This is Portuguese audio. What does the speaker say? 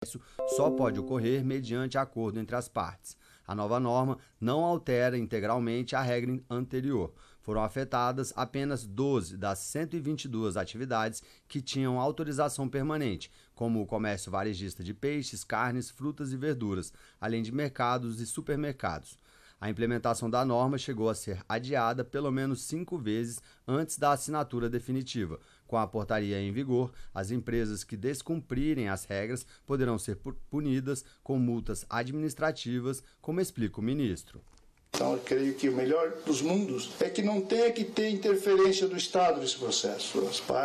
Isso só pode ocorrer mediante acordo entre as partes. A nova norma não altera integralmente a regra anterior. Foram afetadas apenas 12 das 122 atividades que tinham autorização permanente, como o comércio varejista de peixes, carnes, frutas e verduras, além de mercados e supermercados. A implementação da norma chegou a ser adiada pelo menos 5 vezes antes da assinatura definitiva. Com a portaria em vigor, as empresas que descumprirem as regras poderão ser punidas com multas administrativas, como explica o ministro. Então, eu creio que o melhor dos mundos é que não tenha que ter interferência do Estado nesse processo.